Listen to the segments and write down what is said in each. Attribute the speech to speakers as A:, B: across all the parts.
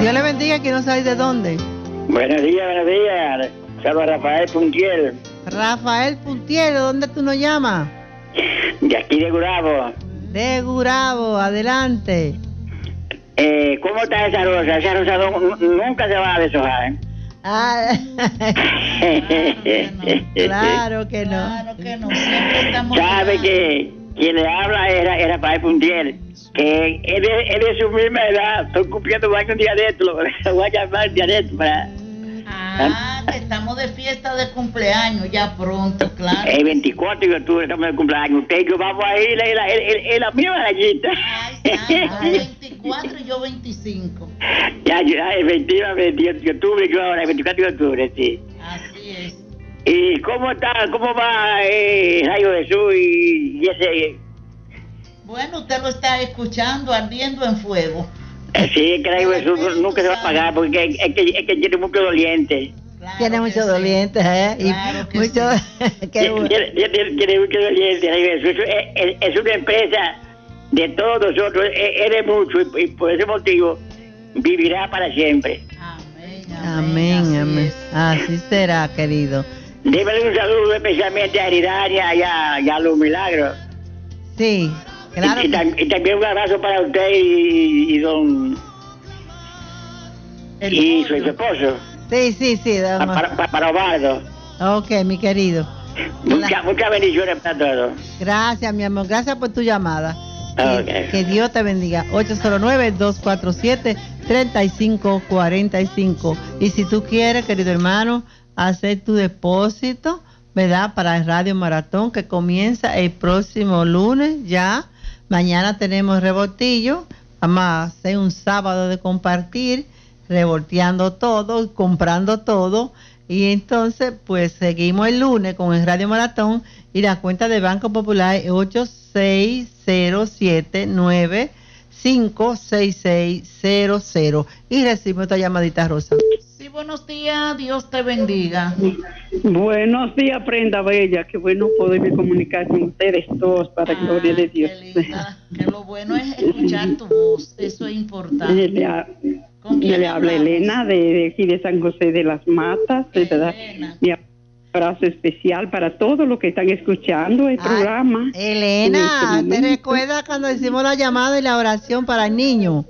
A: Dios le bendiga, que no sabéis de dónde.
B: Buenos días. Salvo Rafael Puntiel.
A: Rafael Puntiel, ¿de dónde tú nos llamas?
B: De aquí de Gurabo.
A: De Gurabo, adelante.
B: ¿Cómo está esa rosa? Esa rosa nunca se va a deshojar, ¿eh?
A: Claro que no.
C: Claro que no, siempre estamos.
B: Sabe que quien le habla es Rafael Puntiel, que él es de su misma edad. Estoy cumpliendo más que un día de esto, lo voy a llamar un día de esto para...
C: que estamos de fiesta de cumpleaños ya pronto, claro.
B: El 24 de octubre estamos de cumpleaños. Usted y yo vamos a ir en la misma rayita.
C: Ay, 24 y yo 25.
B: Ya, efectivamente, de octubre, yo ahora, el 24 de octubre, sí.
C: Así es.
B: ¿Y cómo va Rayo Jesús y ese?
C: Bueno, usted lo está escuchando ardiendo en fuego.
B: Sí, que Rayo Jesús nunca se va a pagar porque es que tiene mucho doliente.
C: Claro,
A: tiene muchos dolientes, ¿eh?
C: Claro
A: y mucho,
C: sí.
B: Tiene mucho doliente, Rayo Jesús. Es una empresa de todos nosotros, es de mucho y por ese motivo vivirá para siempre.
A: Amén. Así será, querido.
B: Débale un saludo especialmente a Heridaria y a Los Milagros.
A: Sí, claro.
B: Y también un abrazo para usted y don... y su esposo.
A: Sí,
B: para Osvaldo.
A: Ok, mi querido.
B: Muchas bendiciones para todos.
A: Gracias, mi amor. Gracias por tu llamada.
B: Okay.
A: Que Dios te bendiga. 809-247-3545. Y si tú quieres, querido hermano, hacer tu depósito, ¿verdad? Para el Radio Maratón que comienza el próximo lunes ya. Mañana tenemos revoltillo. Vamos a hacer un sábado de compartir, revolteando todo, comprando todo. Y entonces, pues seguimos el lunes con el Radio Maratón y la cuenta de Banco Popular es 8607956600. Y recibimos esta llamadita, Rosa.
C: Sí, buenos días, Dios te bendiga.
D: Buenos días, Prenda Bella, qué bueno poderme comunicar con ustedes todos para gloria de Dios.
C: Qué linda, que lo bueno es escuchar tu voz, eso es importante.
D: Le habla Elena de aquí de San José de las Matas, ¿verdad? Mi abrazo especial para todos los que están escuchando el programa.
A: Elena, ¿te recuerdas cuando hicimos la llamada y la oración para el niño?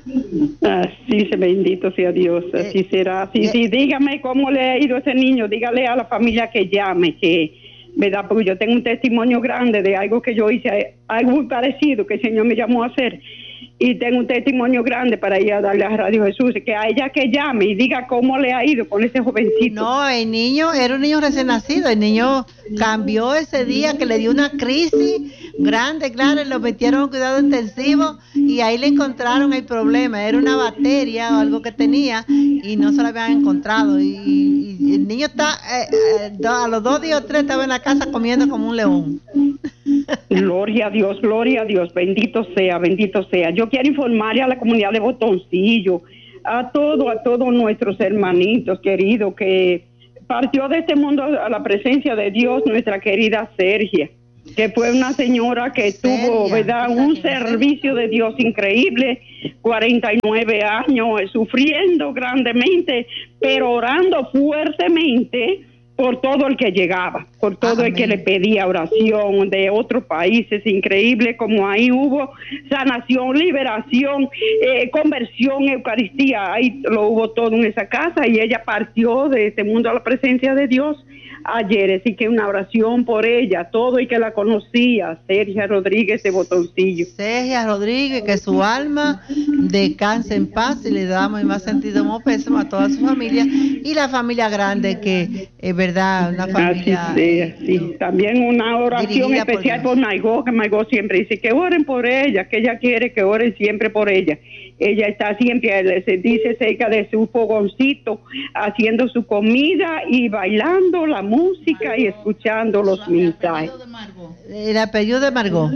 D: Así se bendito sea Dios, así será. Sí, dígame cómo le ha ido a ese niño, dígale a la familia que llame, ¿verdad? Porque yo tengo un testimonio grande de algo que yo hice, algo muy parecido que el Señor me llamó a hacer. Y tengo un testimonio grande para ir a darle a Radio Jesús, que a ella que llame y diga cómo le ha ido con ese jovencito.
A: No, el niño era un niño recién nacido, el niño cambió ese día que le dio una crisis grande, claro, y lo metieron en cuidado intensivo y ahí le encontraron el problema, era una bacteria o algo que tenía y no se lo habían encontrado y el niño está, a los 2 días o 3 estaba en la casa comiendo como un león.
D: Gloria a Dios, bendito sea. Yo quiero informarle a la comunidad de Botoncillo, a todos nuestros hermanitos queridos, que partió de este mundo a la presencia de Dios nuestra querida Sergia, que fue una señora que tuvo, ¿verdad?, un servicio de Dios increíble, 49 años, sufriendo grandemente, pero orando fuertemente por todo el que llegaba, por todo el que le pedía oración de otros países, increíble como ahí hubo sanación, liberación, conversión, Eucaristía, ahí lo hubo todo en esa casa y ella partió de este mundo a la presencia de Dios ayer, así que una oración por ella, todo el que la conocía, Sergia Rodríguez de Botoncillo.
A: Sergia Rodríguez, que su alma descanse en paz y le damos el más sentido como pésamo a toda su familia y la familia grande que es verdad, una familia.
D: Sí. También una oración especial por Maigó, que Maigó siempre dice que oren por ella, que ella quiere que oren siempre por ella. Ella está siempre, se dice, cerca de su fogoncito, haciendo su comida y bailando la música y escuchando los mensajes.
A: ¿El apellido de Margot?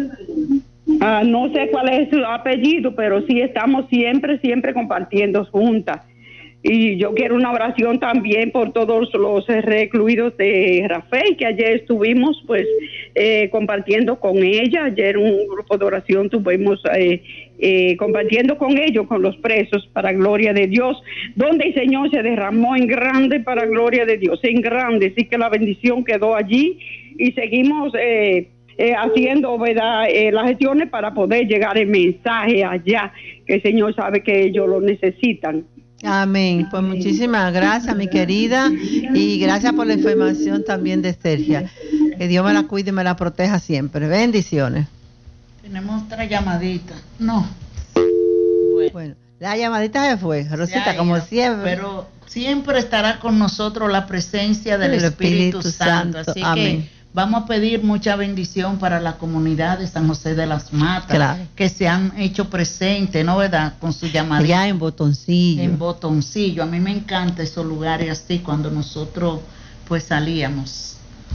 D: No sé cuál es su apellido, pero sí estamos siempre compartiendo juntas. Y yo quiero una oración también por todos los recluidos de Rafael, que ayer estuvimos pues compartiendo con ella. Ayer un grupo de oración tuvimos compartiendo con ellos, con los presos, para gloria de Dios, donde el Señor se derramó en grande para gloria de Dios, en grande, sí que la bendición quedó allí y seguimos haciendo, ¿verdad?, las gestiones para poder llegar el mensaje allá, que el Señor sabe que ellos lo necesitan.
A: Amén. Pues muchísimas gracias, mi querida, y gracias por la información también de Sergia. Que Dios me la cuide y me la proteja siempre. Bendiciones.
C: Tenemos otra llamadita. No.
A: Bueno, la llamadita se fue, Rosita, como siempre.
C: Pero siempre estará con nosotros la presencia del Espíritu Santo. Así
A: amén.
C: que vamos a pedir mucha bendición para la comunidad de San José de las Matas,
A: claro,
C: que se han hecho presentes, ¿no, verdad? Con su llamadita.
A: Ya en Botoncillo.
C: En Botoncillo. A mí me encanta esos lugares así, cuando nosotros pues salíamos.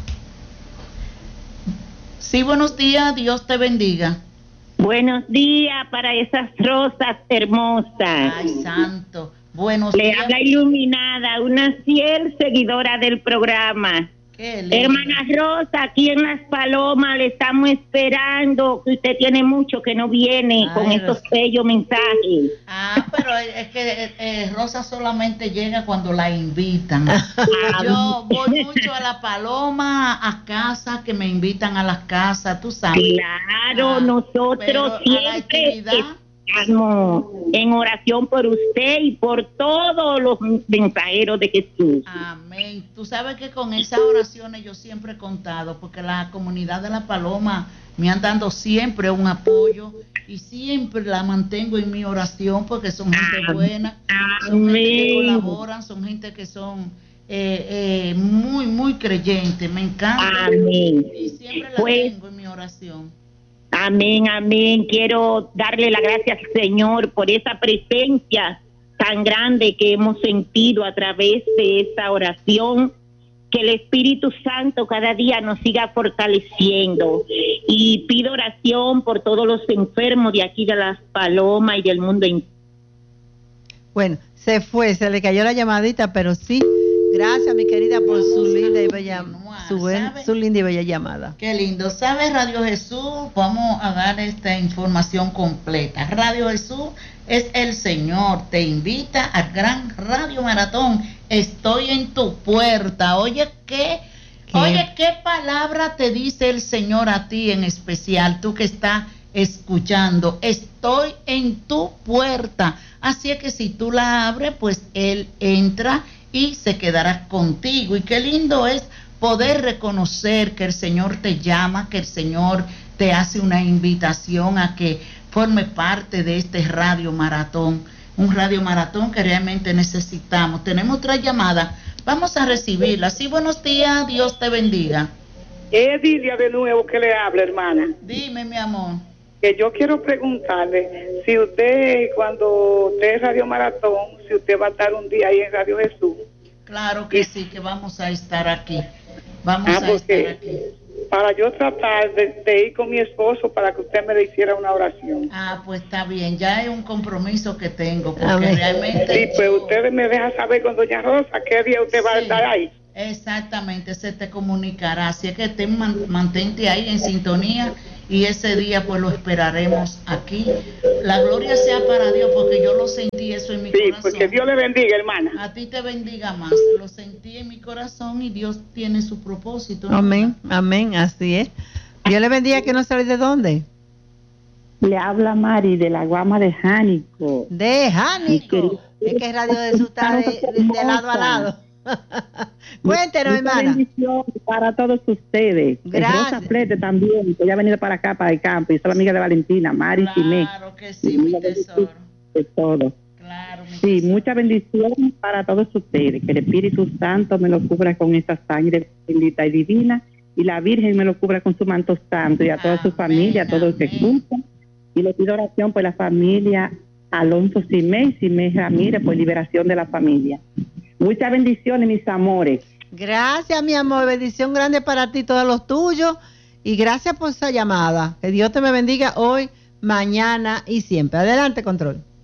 C: Sí, buenos días, Dios te bendiga.
E: Buenos días para esas rosas hermosas.
C: Ay, santo. Buenos
E: Le
C: días.
E: habla Iluminada, una fiel seguidora del programa.
C: Qué lindo.
E: Hermana Rosa, aquí en Las Palomas le estamos esperando, que usted tiene mucho que no viene con esos bellos mensajes.
C: Ah, pero es que Rosa solamente llega cuando la invitan. Yo voy mucho a La Paloma, a casa, que me invitan a las casas, tú sabes.
E: Claro, nosotros siempre estamos en oración por usted y por todos los mensajeros de Jesús.
C: Amén. Tú sabes que con esas oraciones yo siempre he contado, porque la comunidad de La Paloma me han dado siempre un apoyo y siempre la mantengo en mi oración, porque son gente buena, son gente que colaboran, son gente que son muy, muy creyentes. Me encanta.
E: Amén.
C: Y siempre la tengo en mi oración.
E: Amén, amén. Quiero darle las gracias, Señor, por esa presencia tan grande que hemos sentido a través de esta oración. Que el Espíritu Santo cada día nos siga fortaleciendo. Y pido oración por todos los enfermos de aquí de Las Palomas y del mundo entero.
A: Bueno, se le cayó la llamadita, pero sí. Gracias, mi querida, por su linda y bella, su linda y bella llamada.
C: Qué lindo. ¿Sabes, Radio Jesús? Vamos a dar esta información completa. Radio Jesús es el Señor. Te invita al gran Radio Maratón. Estoy en tu puerta. Oye, ¿qué palabra te dice el Señor a ti en especial? Tú que estás escuchando. Estoy en tu puerta. Así es que si tú la abres, pues Él entra y se quedará contigo. Y qué lindo es poder reconocer que el Señor te llama, que el Señor te hace una invitación a que forme parte de este Radio Maratón, un Radio Maratón que realmente necesitamos. Tenemos otra llamada, vamos a recibirla. Sí, buenos días, Dios te bendiga.
F: Edilia de nuevo que le habla, hermana.
C: Dime, mi amor.
F: Que yo quiero preguntarle si usted, cuando usted es Radio Maratón, si usted va a estar un día ahí en Radio Jesús.
C: Claro que sí, que vamos a estar aquí. Vamos a estar aquí.
F: Para yo tratar de ir con mi esposo para que usted me le hiciera una oración.
C: Ah, pues está bien, ya es un compromiso que tengo, porque realmente...
F: Sí, pues usted me deja saber con doña Rosa qué día usted va a estar ahí.
C: Exactamente, se te comunicará, así es que mantente ahí en sintonía y ese día pues lo esperaremos aquí. La gloria sea para Dios, porque yo lo sentí eso en mi corazón. Sí,
F: pues que Dios le bendiga, hermana.
C: A ti te bendiga más, lo sentí en mi corazón y Dios tiene su propósito, ¿no?
A: Amén, amén, así es. Dios le bendiga, que no sabe de dónde.
G: Le habla Mari de la Guama de Jánico.
A: De Jánico. Es que Radio Jesús está de lado a lado. Cuéntenos, hermana.
G: Bendición para todos ustedes.
A: Gracias.
G: Rosa Flete también, que ella ha venido para acá, para el campo. Y soy la amiga de Valentina, Mari Simé.
C: Claro que sí, mi tesoro.
G: De todo.
C: Claro, mi
G: sí, mucha bendición para todos ustedes. Que el Espíritu Santo me lo cubra con esa sangre bendita y divina. Y la Virgen me lo cubra con su manto santo. Y a toda su familia, a todos los que escuchan. Y le pido oración por la familia Alonso Simé y Simé Ramírez, por liberación de la familia. Muchas bendiciones, mis amores.
A: Gracias, mi amor. Bendición grande para ti y todos los tuyos. Y gracias por esa llamada. Que Dios te me bendiga hoy, mañana y siempre. Adelante, Control.